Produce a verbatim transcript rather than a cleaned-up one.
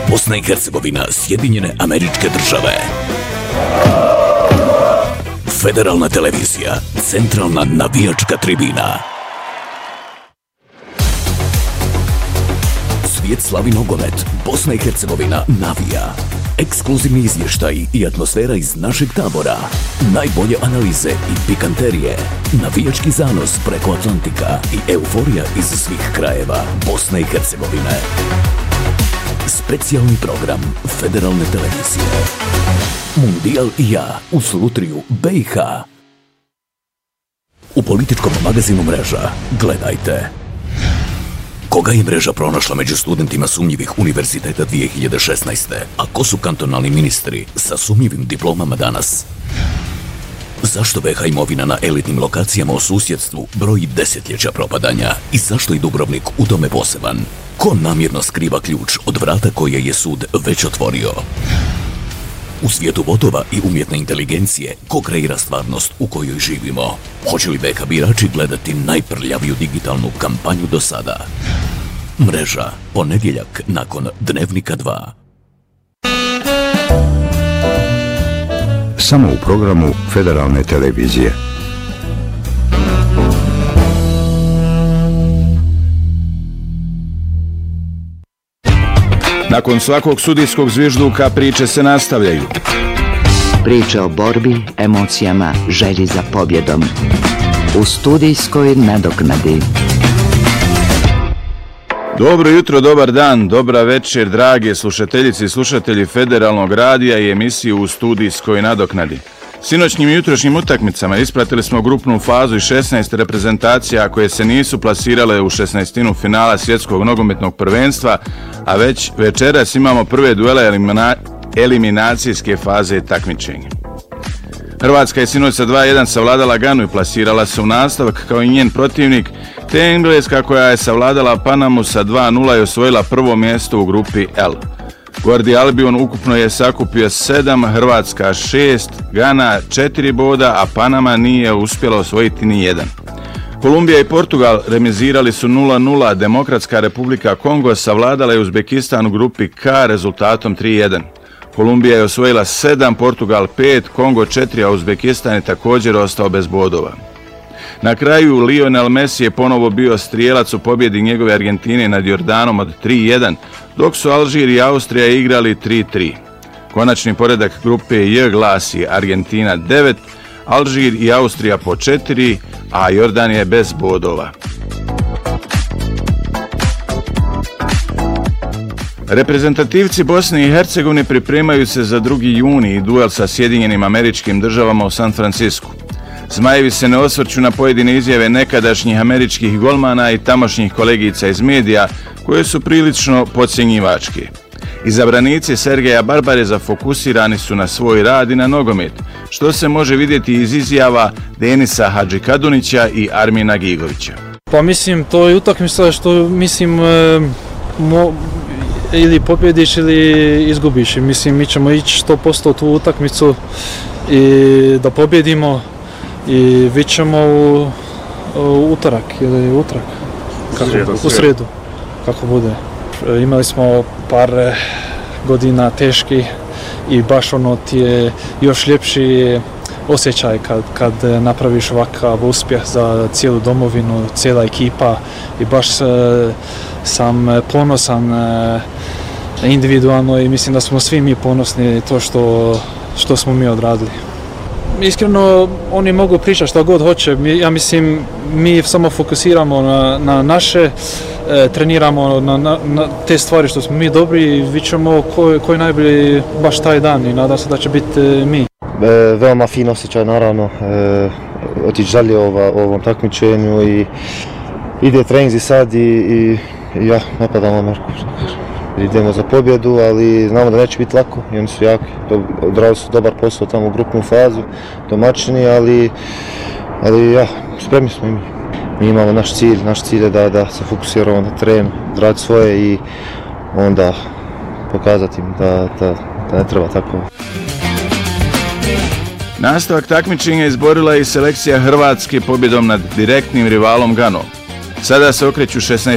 Bosna i Hercegovina, Sjedinjene Američke Države. Federalna televizija, centralna navijačka tribina. Svijet slavi nogomet, Bosna i Hercegovina navija. Ekskluzivni izvještaj i atmosfera iz našeg tabora. Najbolje analize i pikanterije. Navijački zanos preko Atlantika i euforija iz svih krajeva Bosne i Hercegovine. Specijalni program Federalne televizije. Mundijal i ja u Slutriju, B i H. U političkom magazinu Mreža gledajte. Koga je Mreža pronašla među studentima sumnjivih univerziteta dvije hiljade šesnaeste. A ko su kantonalni ministri sa sumnjivim diplomama danas? Zašto B H imovina na elitnim lokacijama u susjedstvu broji desetljeća propadanja i zašto je Dubrovnik u tome poseban? Ko namjerno skriva ključ od vrata koje je sud već otvorio? U svijetu botova i umjetne inteligencije, ko kreira stvarnost u kojoj živimo? Hoće li B H birači gledati najprljaviju digitalnu kampanju do sada? Mreža, ponedjeljak nakon Dnevnika dva. Samo u programu Federalne televizije. Nakon svakog sudijskog zvižduka priče se nastavljaju. Priče o borbi, emocijama, želji za pobjedom. U studijskoj nadoknadi. Dobro jutro, dobar dan, dobra večer, drage slušateljice i slušatelji Federalnog radija i emisiju U studijskoj nadoknadi. Sinoćnim i jutrošnjim utakmicama ispratili smo grupnu fazu i šesnaest reprezentacija koje se nisu plasirale u šesnaestinu finala svjetskog nogometnog prvenstva, a već večeras imamo prve duele elimina... eliminacijske faze takmičenja. Hrvatska je sinoć sa dva jedan savladala Ganu i plasirala se u nastavak kao i njen protivnik, te Engleska koja je savladala Panamu sa dva nula i osvojila prvo mjesto u grupi L. Gordi Albion ukupno je sakupio sedam, Hrvatska šest, Gana četiri boda, a Panama nije uspjela osvojiti ni jedan. Kolumbija i Portugal remizirali su nula nula, Demokratska Republika Kongo savladala je Uzbekistan u grupi K rezultatom tri jedan. Kolumbija je osvojila sedam, Portugal pet, Kongo četiri, a Uzbekistan je također ostao bez bodova. Na kraju Lionel Messi je ponovo bio strijelac u pobjedi njegove Argentine nad Jordanom od tri jedan, dok su Alžir i Austrija igrali tri tri. Konačni poredak grupe J glasi Argentina devet, Alžir i Austrija po četiri, a Jordan je bez bodova. Reprezentativci Bosne i Hercegovine pripremaju se za drugi juni i duel sa Sjedinjenim Američkim Državama u San Francisku. Zmajevi se ne osvrću na pojedine izjave nekadašnjih američkih golmana i tamošnjih kolegica iz medija, koje su prilično podcjenjivačke. Izabranici Sergeja Barbareza fokusirani su na svoj rad i na nogomet, što se može vidjeti iz izjava Denisa Hadžikadunića i Armina Gigovića. Pa mislim, to je utakmica što mislim e, mo, ili pobjediš ili izgubiš. Mislim, mi ćemo ići sto posto u tu utakmicu i da pobjedimo. I vidit ćemo u, u utorak ili utrak, kako, srijedu, u srijedu, kako bude. Imali smo par godina teški i baš ono ti je još ljepši osjećaj kad, kad napraviš ovakav uspjeh za cijelu domovinu, cijela ekipa i baš sam ponosan individualno i mislim da smo svi mi ponosni to što, što smo mi odradili. Iskreno, oni mogu pričati što god hoće, ja mislim, mi samo fokusiramo na, na naše, e, treniramo na, na, na te stvari što smo mi dobri i vidit ćemo ko, ko je najbolji baš taj dan i nadam se da će biti e, mi. E, veoma fin osjećaj, naravno, e, otići dalje ova, ovom takmičenju i ide treninzi sad i, i, i ja napadamo Marku. Idemo za pobjedu, ali znamo da neće biti lako i oni su jaki. Odradili su dobar posao tamo u grupnu fazu, domaćini, ali, ali ja, spremni smo i mi. Mi imamo naš cilj, naš cilj je da, da se fokusiramo na teren, da radi svoje i onda pokazati im da, da, da ne treba tako. Nastavak takmičenja izborila je i selekcija Hrvatske pobjedom nad direktnim rivalom Ganom. Sada se okreću šesnaestini